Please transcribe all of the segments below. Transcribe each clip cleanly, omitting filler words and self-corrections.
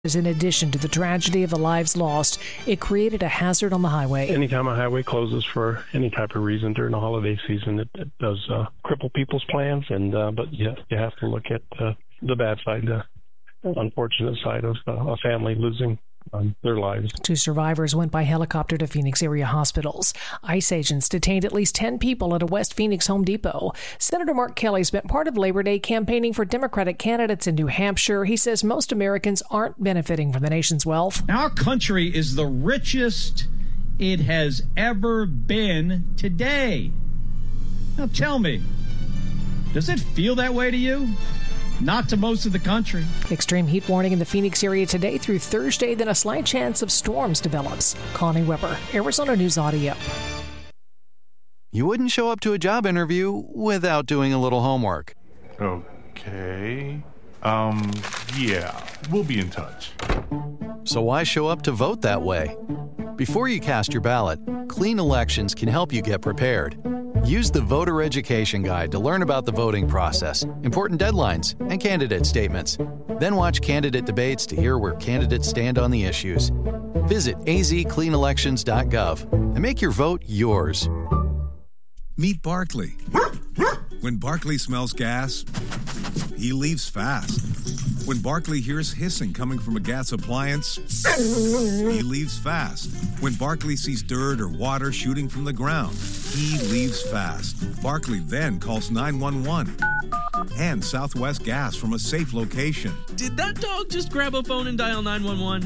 In addition to the tragedy of the lives lost, it created a hazard on the highway. Anytime a highway closes for any type of reason during the holiday season, it does cripple people's plans. But you have to look at the bad side, the unfortunate side of a family losing their lives. 2 survivors went by helicopter to Phoenix area hospitals. ICE agents detained at least 10 people at a West Phoenix Home Depot. Senator Mark Kelly spent part of Labor Day campaigning for Democratic candidates in New Hampshire. He says most Americans aren't benefiting from the nation's wealth. Our country is the richest it has ever been today. Now tell me, does it feel that way to you? Not to most of the country. Extreme heat warning in the Phoenix area today through Thursday, then a slight chance of storms develops. Connie Weber, Arizona News Audio. You wouldn't show up to a job interview without doing a little homework. Okay. Yeah, we'll be in touch. So why show up to vote that way? Before you cast your ballot, Clean Elections can help you get prepared. Use the Voter Education Guide to learn about the voting process, important deadlines, and candidate statements. Then watch candidate debates to hear where candidates stand on the issues. Visit azcleanelections.gov and make your vote yours. Meet Barkley. When Barkley smells gas, he leaves fast. When Barkley hears hissing coming from a gas appliance, he leaves fast. When Barkley sees dirt or water shooting from the ground, he leaves fast. Barkley then calls 911 and Southwest Gas from a safe location. Did that dog just grab a phone and dial 911?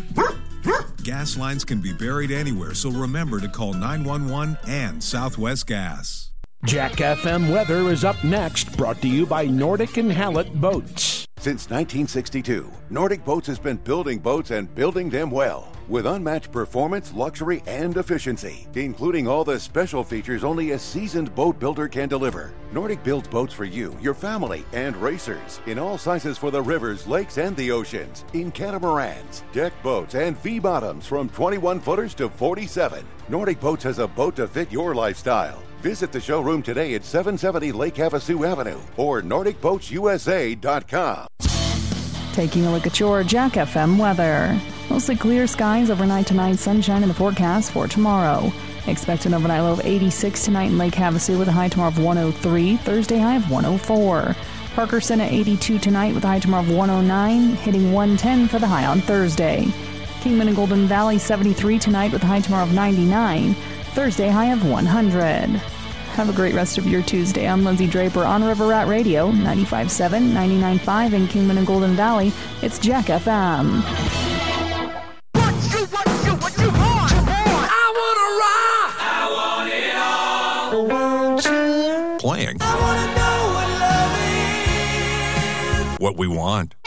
Gas lines can be buried anywhere, so remember to call 911 and Southwest Gas. Jack FM weather is up next, brought to you by Nordic and Hallett Boats. Since 1962, Nordic Boats has been building boats and building them well, with unmatched performance, luxury, and efficiency, including all the special features only a seasoned boat builder can deliver. Nordic builds boats for you, your family, and racers, in all sizes for the rivers, lakes, and the oceans, in catamarans, deck boats, and V-bottoms from 21-footers to 47. Nordic Boats has a boat to fit your lifestyle. Visit the showroom today at 770 Lake Havasu Avenue or NordicBoatsUSA.com. Taking a look at your Jack FM weather. Mostly clear skies overnight tonight, sunshine in the forecast for tomorrow. Expect an overnight low of 86 tonight in Lake Havasu with a high tomorrow of 103, Thursday high of 104. Parkerson at 82 tonight with a high tomorrow of 109, hitting 110 for the high on Thursday. Kingman and Golden Valley 73 tonight with a high tomorrow of 99, Thursday high of 100. Have a great rest of your Tuesday. I'm Lindsay Draper on River Rat Radio, 95.7, 99.5 in Kingman and Golden Valley. It's Jack FM. What you want? I want it all. Playing. I want to know what love is. What we want.